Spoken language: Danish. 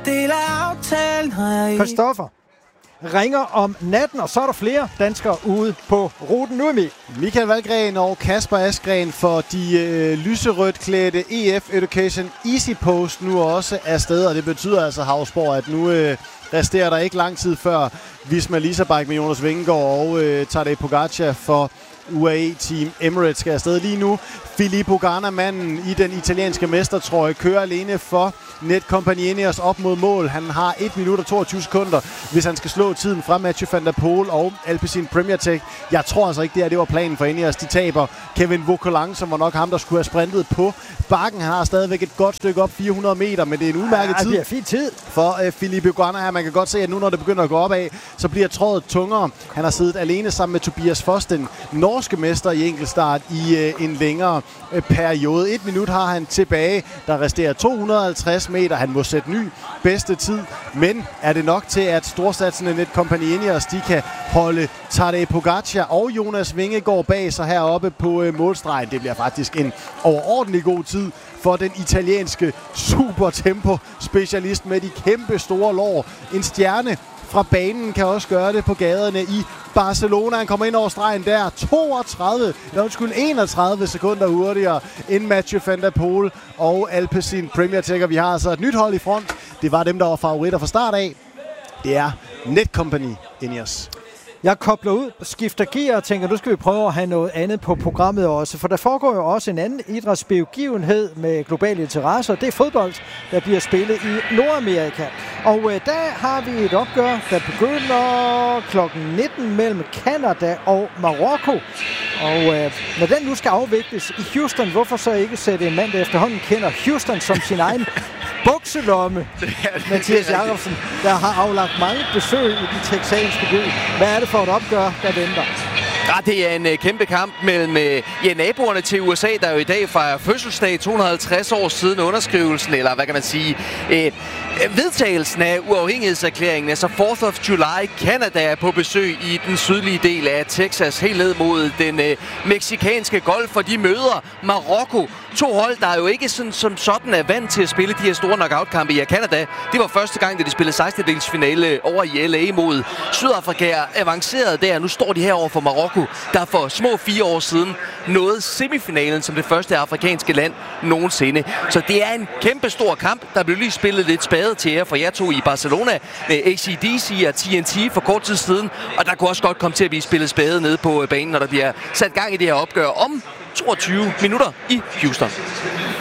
del af aftalen. Christoffer ringer om natten, og så er der flere danskere ude på ruten. Nu er med Michael Valgren og Kasper Askren for de lyserødt klædte EF Education Easy Post nu også afsted, og det betyder altså, Havsborg, at nu resterer der ikke lang tid før Visma Leisure med Jonas Vingegaard og Tadej Pogacar for UAE Team Emirates skal afsted lige nu. Filippo Ganna, manden i den italienske mestertrøje, kører alene for Netcompany Ineos op mod mål. Han har 1 minut og 22 sekunder, hvis han skal slå tiden fra Mathieu van der Poel og Alpecin Premier Tech. Jeg tror altså ikke, det var planen for Ineos. De taber Kevin Vauquelin, som var nok ham, der skulle have sprintet på bakken. Han har stadigvæk et godt stykke op, 400 meter, men det er en udmærket tid. Det er fin tid for Filippo Ganna her. Man kan godt se, at nu når det begynder at gå opad, så bliver trådet tungere. Han har siddet alene sammen med Tobias Foss, den norske mester i enkeltstart, i en længere periode. 1 minut har han tilbage. Der resterer 250 meter. Han må sætte ny bedste tid. Men er det nok til, at storsatsende Netcompany Ineos, de kan holde Tadej Pogacar og Jonas Vingegaard bag sig heroppe på målstregen? Det bliver faktisk en overordentlig god tid for den italienske supertempo-specialist med de kæmpe store lår. En stjerne fra banen kan også gøre det på gaderne i Barcelona. Han kommer ind over stregen der 31 sekunder hurtigere end Mathieu van der Poel og Alpecin Premier Tech. Vi har altså et nyt hold i front. Det var dem, der var favoritter fra start af. Det er Netcompany Ineos. Jeg kobler ud, skifter gear og tænker, nu skal vi prøve at have noget andet på programmet også. For der foregår jo også en anden idrætsbegivenhed med globale interesser. Det er fodbold, der bliver spillet i Nordamerika. Og der har vi et opgør, der begynder kl. 19 mellem Canada og Marokko. Og når den nu skal afvikles i Houston, hvorfor så ikke sætte en mand, der efterhånden kender Houston som sin egen bukselomme? Mathias Jakobsen, der har aflagt mange besøg i den texanske by. Hvad er det for et opgør, der venter? Ja, det er en kæmpe kamp mellem naboerne til USA, der jo i dag fejrer fødselsdag, 250 år siden underskrivelsen, eller hvad kan man sige, vedtagelsen af uafhængighedserklæringen, altså 4th of July. Canada er på besøg i den sydlige del af Texas, helt ned mod den meksikanske golf, og de møder Marokko. To hold, der jo ikke som sådan er vant til at spille de her store knockout-kampe i Canada. Det var første gang, da de spillede 16-delsfinale over i LA mod Sydafrika, avancerede der. Nu står de her over for Marokko, der for små 4 år siden nåede semifinalen som det første afrikanske land nogensinde. Så det er en kæmpe stor kamp. Der blev lige spillet lidt spade til jer, for jeg tog i Barcelona med AC/DC og TNT for kort tid siden, og der kunne også godt komme til at blive spillet spade nede på banen, når der bliver sat gang i det her opgør om 22 minutter i Houston.